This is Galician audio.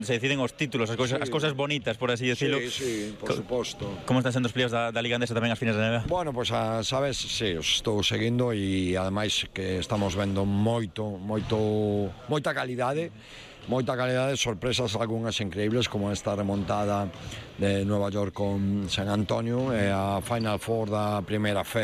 se deciden os títulos, as cousas bonitas, por así decirlo. Sí, por suposto. Como están sendo os playoffs da Liga Andesa tamén as finais de NBA? Bueno, pues sabes, sí, os estou seguindo e ademais que estamos vendo moita calidade, sorpresas algunhas increíbles como esta remontada de Nueva York con San Antonio e a Final Four da primeira